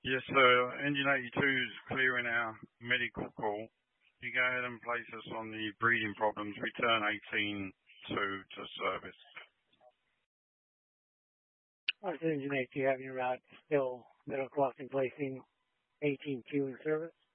Yes, sir. Engine 82 is clearing our medical call. You go ahead and place us on the breeding problems. Return 18-2 to service. Engine 82 having your route still middle crossing placing 18-2 in service.